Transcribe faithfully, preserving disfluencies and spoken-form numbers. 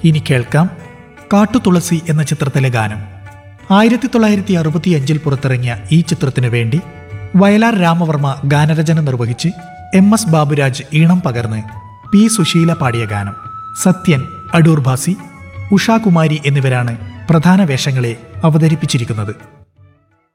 ഇനി കേൾക്കാം കാട്ടുതുളസി എന്ന ചിത്രത്തിലെ ഗാനം. ആയിരത്തി തൊള്ളായിരത്തി അറുപത്തി അഞ്ചിൽ പുറത്തിറങ്ങിയ ഈ ചിത്രത്തിനു വേണ്ടി വയലാർ രാമവർമ്മ ഗാനരചന നിർവഹിച്ച് എം എസ് ബാബുരാജ് ഈണം പകർന്ന് പി സുശീല പാടിയ ഗാനം. സത്യൻ, അടൂർ ഭാസി, ഉഷാകുമാരി എന്നിവരാണ് പ്രധാന വേഷങ്ങളെ അവതരിപ്പിച്ചിരിക്കുന്നത്.